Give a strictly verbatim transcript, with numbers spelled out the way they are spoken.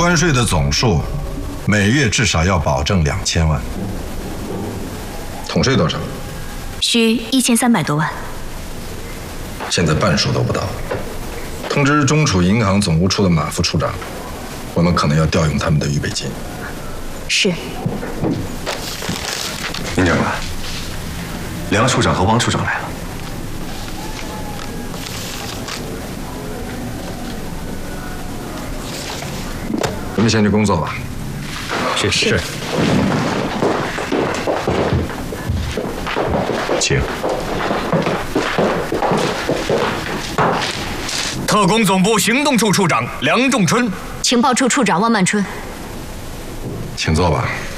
关税的总数每月至少要保证两千万。统税多少？ 需一千三百多万。 现在半数都不到。通知中储银行总务处的马副处长，我们可能要调用他们的预备金。 是。 林长官，梁处长和汪处长来了。 你们先去工作吧。 是是。请。 特工总部行动处处长梁仲春， 情报处处长汪曼春， 请坐吧。